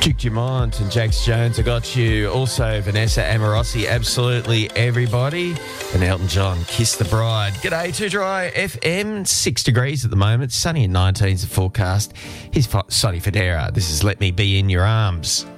Duke Dumont and Jax Jones, I got you. Also, Vanessa Amorosi, absolutely everybody. And Elton John, Kiss the Bride. G'day, Too Dry FM, 6 degrees at the moment. Sunny and 19's the forecast. Here's Sonny Fodera. This is Let Me Be In Your Arms.